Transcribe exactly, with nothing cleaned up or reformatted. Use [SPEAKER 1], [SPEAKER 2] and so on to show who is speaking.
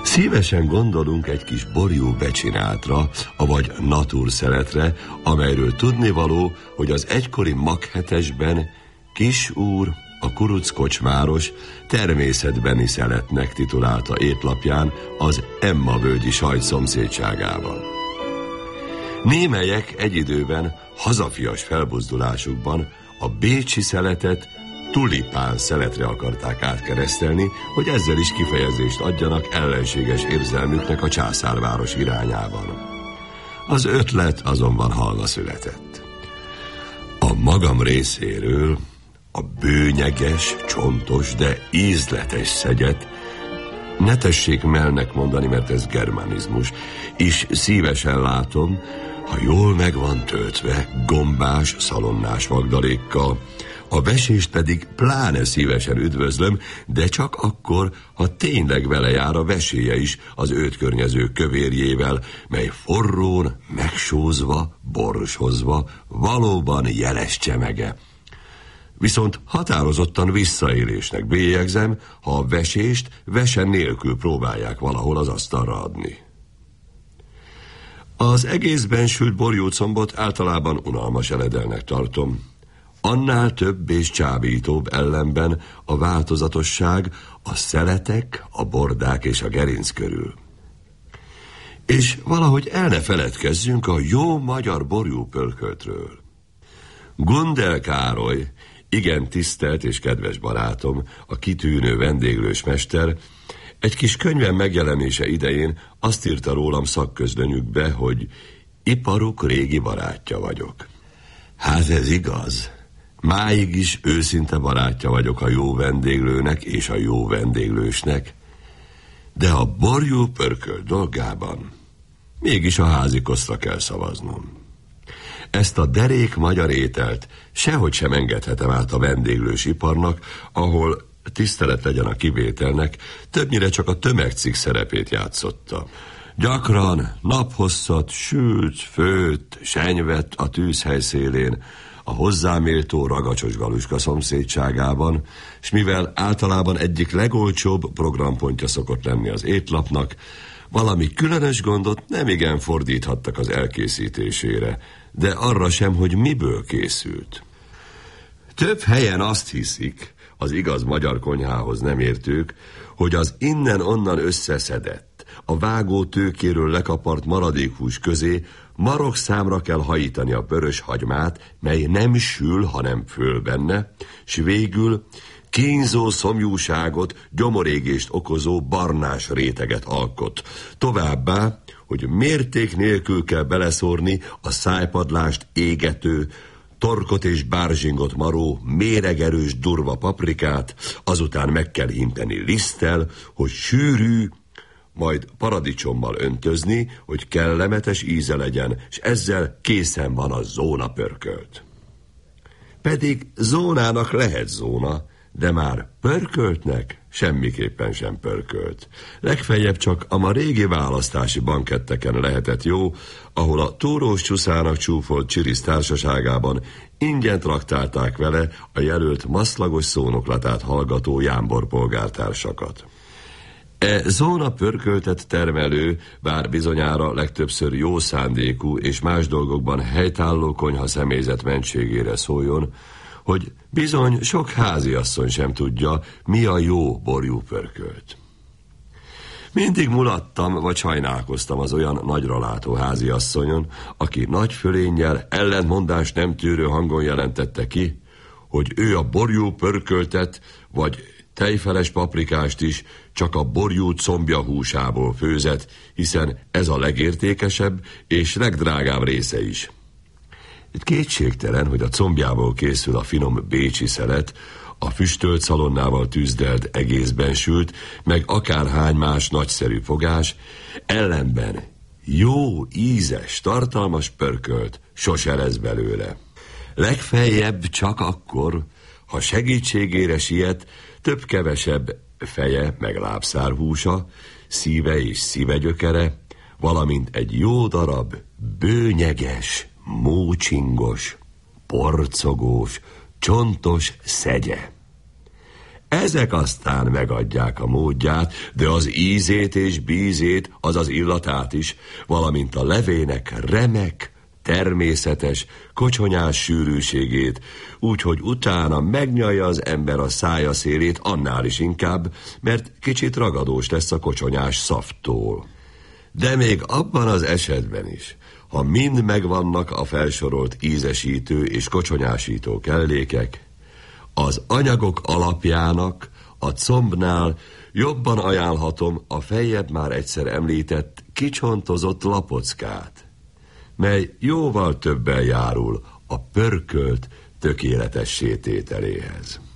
[SPEAKER 1] Szívesen gondolunk egy kis borjú becsinátra, avagy natúrszeletre, amelyről tudnivaló, hogy az egykori Maghetesben kis úr, a kuruc kocsmáros természetbeni szeletnek titulálta étlapján az Emma völgyi sajt szomszédságában. Némelyek egy időben hazafias felbuzdulásukban a bécsi szeletet tulipán szeletre akarták átkeresztelni, hogy ezzel is kifejezést adjanak ellenséges érzelmüknek a császárváros irányában. Az ötlet azonban halva született. A magam részéről a bőnyeges, csontos, de ízletes szegyet, ne tessék mellnek mondani, mert ez germanizmus, és szívesen látom, ha jól meg van töltve gombás, szalonnás vagdalékkal, a vesést pedig pláne szívesen üdvözlöm, de csak akkor, ha tényleg vele jár a veséje is az őt környező kövérjével, mely forrón, megsózva, borsozva, valóban jeles csemege. Viszont határozottan visszaélésnek bélyegzem, ha a vesést vese nélkül próbálják valahol az asztalra adni. Az egészben sült borjúcombot általában unalmas eledelnek tartom. Annál több és csábítóbb ellenben a változatosság a szeletek, a bordák és a gerinc körül. És valahogy el ne feledkezzünk a jó magyar borjú pörköltről. Gundel Károly, igen tisztelt és kedves barátom, a kitűnő vendéglős mester, egy kis könyvem megjelenése idején azt írta rólam szakközlönyükbe, hogy iparuk régi barátja vagyok. Hát ez igaz. Máig is őszinte barátja vagyok a jó vendéglőnek és a jó vendéglősnek, de a borjú pörkölt dolgában mégis a házikosztra kell szavaznom. Ezt a derék magyar ételt sehogy sem engedhetem át a vendéglős iparnak, ahol, tisztelet legyen a kivételnek, többnyire csak a tömegcikk szerepét játszotta. Gyakran naphosszat sült, főtt, senyvett a tűzhely szélén, a hozzáméltó ragacsos Galuska szomszédságában, s mivel általában egyik legolcsóbb programpontja szokott lenni az étlapnak, valami különös gondot nemigen fordíthattak az elkészítésére, de arra sem, hogy miből készült. Több helyen azt hiszik, az igaz magyar konyhához nem értők, hogy az innen-onnan összeszedett, a vágó tőkéről lekapart maradékhús közé marokszámra kell hajítani a vörös hagymát, mely nem sül, hanem föl benne, s végül kínzó szomjúságot, gyomorégést okozó barnás réteget alkot. Továbbá, hogy mérték nélkül kell beleszórni a szájpadlást égető, torkot és bárzsingot maró, méregerős durva paprikát, azután meg kell hinteni liszttel, hogy sűrű, majd paradicsommal öntözni, hogy kellemetes íze legyen, és ezzel készen van a zóna pörkölt. Pedig zónának lehet zóna, de már pörköltnek semmiképpen sem pörkölt. Legfeljebb csak a ma régi választási banketteken lehetett jó, ahol a túrós csuszának csúfolt csirisz társaságában ingyen traktálták vele a jelölt maszlagos szónoklatát hallgató jámbor polgártársakat. E zóna pörköltet termelő, bár bizonyára legtöbbször jó szándékú és más dolgokban helytálló konyha személyzet mentségére szóljon, hogy bizony sok háziasszony sem tudja, mi a jó borjú pörkölt. Mindig mulattam, vagy sajnálkoztam az olyan nagyra látó háziasszonyon, aki nagy fölénnyel, ellentmondást nem tűrő hangon jelentette ki, hogy ő a borjú pörköltet, vagy tejfeles paprikást is csak a borjú combja húsából főzett, hiszen ez a legértékesebb és legdrágább része is. Itt kétségtelen, hogy a combjából készül a finom bécsi szelet, a füstölt szalonnával tűzdelt egészben sült, meg akárhány más nagyszerű fogás, ellenben jó, ízes, tartalmas pörkölt sose lesz belőle. Legfeljebb csak akkor, ha segítségére siet, több-kevesebb feje meg lábszárhúsa, szíve és szívegyökere, valamint egy jó darab bőnyeges, mócsingos, porcogós, csontos szegye. Ezek aztán megadják a módját, de az ízét és bízét, azaz illatát is, valamint a levének remek, természetes, kocsonyás sűrűségét, úgyhogy utána megnyalja az ember a szája szélét annál is inkább, mert kicsit ragadós lesz a kocsonyás szafttól. De még abban az esetben is, ha mind megvannak a felsorolt ízesítő és kocsonyásító kellékek, az anyagok alapjának a combnál jobban ajánlhatom a feljebb már egyszer említett kicsontozott lapockát, mely jóval többen járul a pörkölt tökéletessé tételéhez.